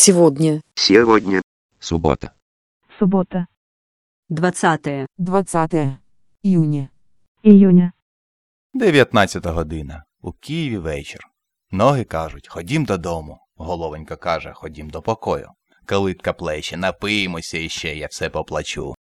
Сегодня. Сегодня. Суббота. Суббота. 20. 20 июня. Июня. 19 година. У Києві вечір. Ноги кажуть, ходім додому. Головонька каже, ходім до покою. Калитка плече, напиємося іще, я все поплачу.